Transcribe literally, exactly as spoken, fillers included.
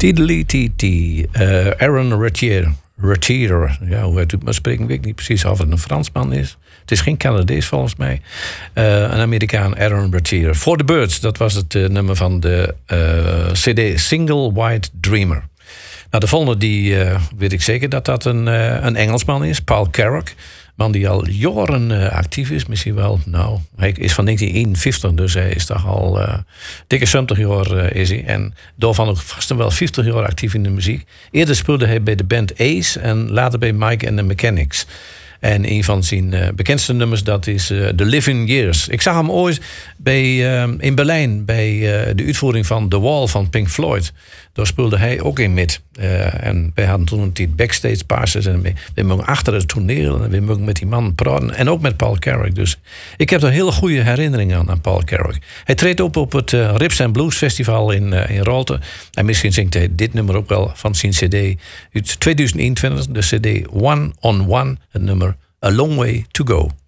Tiddly-tee-tee. Uh, Aaron Retier. Retier. Ja, hoe hij het maar spreken, weet ik niet precies of het een Fransman is. Het is geen Canadees volgens mij. Uh, een Amerikaan, Aaron Retier. For the Birds, dat was het uh, nummer van de uh, C D Single White Dreamer. Nou, de volgende, die uh, weet ik zeker dat dat een, uh, een Engelsman is. Paul Carrack. Man die al jaren uh, actief is. Misschien wel, nou, hij is van negentien eenenvijftig. Dus hij is toch al uh, dikke zeventig jaar uh, is hij. En daarvan ook vast en wel vijftig jaar actief in de muziek. Eerder speelde hij bij de band Ace. En later bij Mike and the Mechanics. En een van zijn uh, bekendste nummers, dat is uh, The Living Years. Ik zag hem ooit bij, uh, in Berlijn bij uh, de uitvoering van The Wall van Pink Floyd. Daar speelde hij ook in met. Uh, en wij hadden toen een tijd backstage passes. En we, we mogen achter het toneel. En we mogen met die man praten. En ook met Paul Carrack. Dus ik heb er hele goede herinneringen aan, aan Paul Carrack. Hij treedt op op het uh, Rips and Blues Festival in, uh, in Raalte. En misschien zingt hij dit nummer ook wel van zijn cd uit tweeduizend eenentwintig. De cd One on One. Het nummer A Long Way to Go.